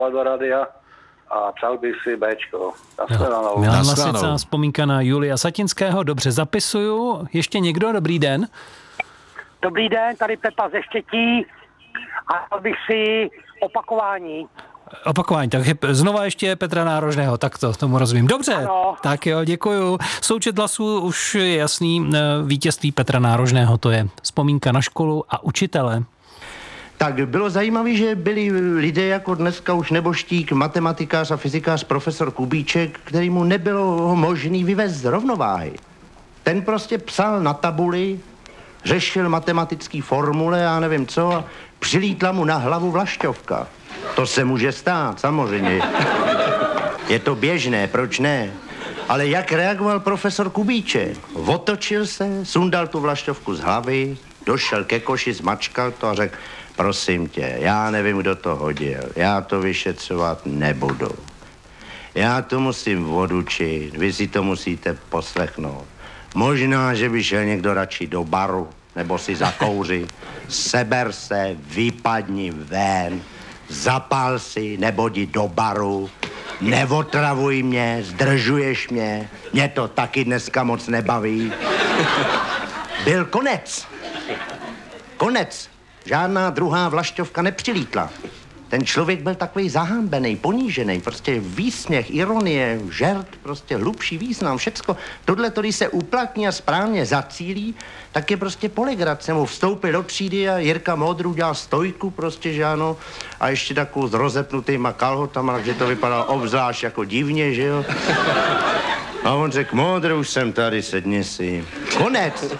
do rádia a přál bych si Bčko. Milan Lasica, vzpomínka na Julia Satinského, dobře zapisuju. Ještě někdo? Dobrý den. Dobrý den, tady Pepa ze Štětí a chtěl bych si opakování, takže znova ještě Petra Nárožného, tak to tomu rozumím. Dobře, ano. Tak jo, děkuju. Součet hlasů už je jasný, vítězství Petra Nárožného, to je vzpomínka na školu a učitele. Tak bylo zajímavé, že byli lidé jako dneska už neboštík, matematikář a fyzikář profesor Kubíček, který mu nebylo možný vyvést z rovnováhy. Ten prostě psal na tabuli, řešil matematické formule, já nevím co, a přilítla mu na hlavu vlašťovka. To se může stát, samozřejmě. Je to běžné, proč ne? Ale jak reagoval profesor Kubíček? Otočil se, sundal tu vlašťovku z hlavy, došel ke koši, zmačkal to a řekl: prosím tě, já nevím, kdo to hodil, já to vyšetřovat nebudu. Já to musím odučit, vy si to musíte poslechnout. Možná, že by šel někdo radši do baru, nebo si zakouří. Seber se, vypadni ven, zapál si, nebo jdi do baru, neotravuj mě, zdržuješ mě to taky dneska moc nebaví. Byl konec. Konec. Žádná druhá vlašťovka nepřilítla. Ten člověk byl takový zahambený, ponížený, prostě výsměch, ironie, žert, prostě hlubší význam, všecko. Tohle, když se uplatní a správně zacílí, tak je prostě polegrace. Mu vstoupil do třídy a Jirka Modrů dělal stojku, prostě, že ano, a ještě takovou s rozepnutýma kalhotama, takže to vypadalo obzvlášť jako divně, že jo. A on řekl: Modrů, už jsem tady, sedni si. Konec.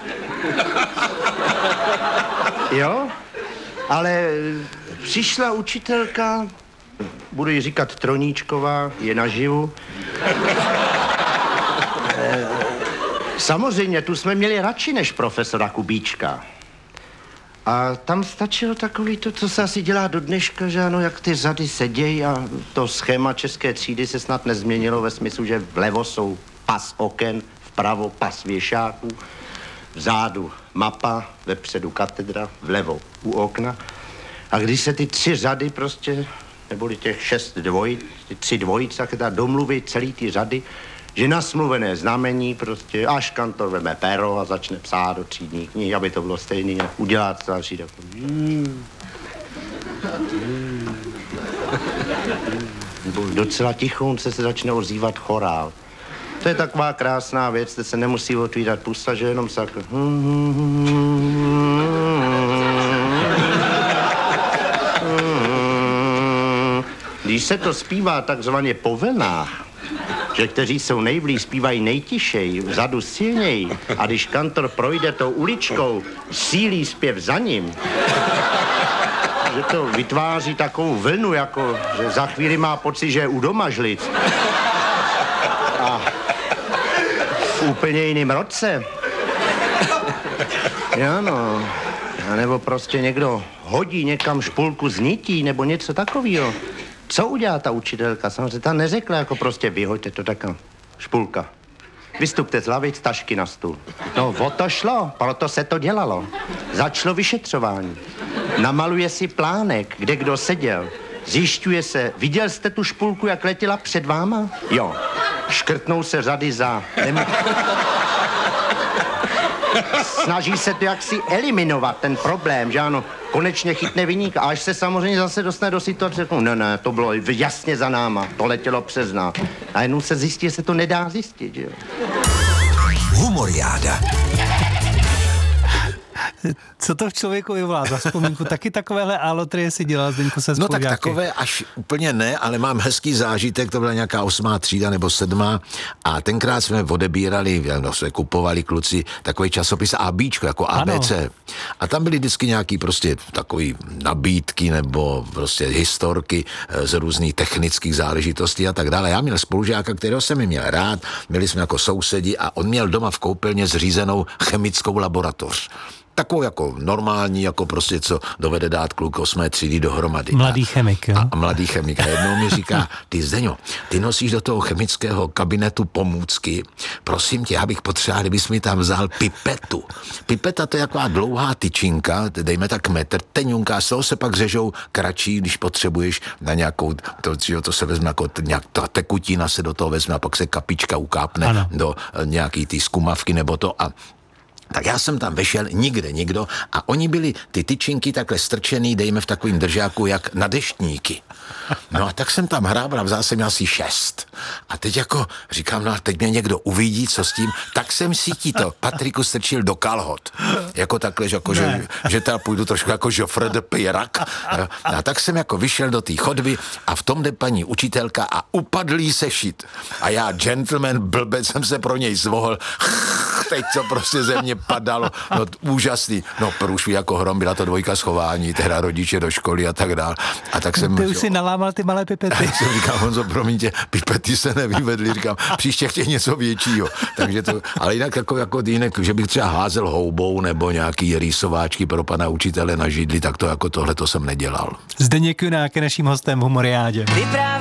Jo? Ale přišla učitelka, budu jí říkat Troníčková, je naživu. Samozřejmě, tu jsme měli radši než profesora Kubíčka. A tam stačilo takový to, co se asi dělá do dneška, že ano, jak ty řady sedějí a to schéma české třídy se snad nezměnilo ve smyslu, že vlevo jsou pas oken, vpravo pas věšáků, vzadu mapa, vepředu katedra, vlevo u okna. A když se ty 3 řady prostě, neboli těch 6 dvojic, ty 3 dvojice, tak teda domluví celý ty řady, že na smluvené znamení prostě, až kantor veme péro a začne psát do třídní knihy, aby to bylo stejný, udělá to další takový. Nebo docela ticho se začne ozývat chorál. To je taková krásná věc, že se nemusí otvírat pusta, že jenom se jako... Když se to zpívá takzvaně po vlnách, že kteří jsou nejblíž, zpívají nejtišej, vzadu silněji, a když kantor projde tou uličkou, sílí zpěv za ním, že to vytváří takovou vlnu, jako, že za chvíli má pocit, že je u domažlic. A v úplně jiným roce. Ano. A nebo prostě někdo hodí někam špulku z nití, nebo něco takového. Co udělá ta učitelka? Samozřejmě ta neřekla jako prostě vyhoďte to taká špulka. Vystupte z lavic, tašky na stůl. No, o to šlo, proto se to dělalo. Začalo vyšetřování. Namaluje si plánek, kde kdo seděl. Zjišťuje se, viděl jste tu špulku, jak letěla před váma? Jo. Škrtnou se řady za... Snaží se to jaksi eliminovat, ten problém, že ano, konečně chytne viníka, a až se samozřejmě zase dostane do situace, ne, to bylo jasně za náma, to letělo přes nás. A jenom se zjistí, že se to nedá zjistit, že jo. Humoriáda. Co to v člověku vyvolá za vzpomínku? Taky takovéhle alotrie si dělal, Zdeňku, se spolužáky? No tak takové až úplně ne, ale mám hezký zážitek, to byla nějaká 8. třída nebo 7. a tenkrát jsme odebírali, jsme kupovali kluci takový časopis ABčko, jako ABC. Ano. A tam byly vždycky nějaký prostě takový nabídky nebo prostě historky z různých technických záležitostí a tak dále. Já měl spolužáka, kterého jsem měl rád, byli jsme jako sousedi a on měl doma v koupelně zřízenou chemickou laboratoř. Takovou jako normální, jako prostě, co dovede dát kluk 8. třídy dohromady. Mladý chemik, jo? A mladý chemik. A jednou mi říká, ty Zdeňo, ty nosíš do toho chemického kabinetu pomůcky. Prosím tě, já bych potřeboval, kdybys mi tam vzal pipetu. Pipeta to je taková dlouhá tyčinka, dejme tak metr, teňunká, z toho se pak řežou kratší, když potřebuješ na nějakou, to se vezme jako ta tekutina se do toho vezme a pak se kapička ukápne do nějaký ty skumavky nebo to a tak já jsem tam vešel, nikdo a oni byli ty tyčinky takhle strčený, dejme v takovým držáku, jak na deštníky. No a tak jsem tam hrábal, vzal jsem asi 6. A teď jako říkám, no a teď mě někdo uvidí, co s tím, tak jsem si ti to, Patriku, strčil do kalhot. Jako takhle, jako, že teda půjdu trošku jako Joffre de Peyrac. A tak jsem jako vyšel do té chodby a v tom jde paní učitelka a upadlý sešit. A já, gentleman, blbec, jsem se pro něj zvohl. Teď co prostě ze mě padalo, no úžasný, no průšví jako hrom, byla to 2 schování, teda rodiče do školy a tak dál. A tak jsem... Ty už si nalámal ty malé pipety. Já jsem říkal, Honzo, promiňte, pipety se nevyvedly, říkám, příště chtěj něco většího. Takže to, ale jinak jako jinak, že bych třeba házel houbou nebo nějaký rýsováčky pro pana učitele na židli, tak to jako tohle to jsem nedělal. Zdeněk Junák je naším hostem v Humoriádě.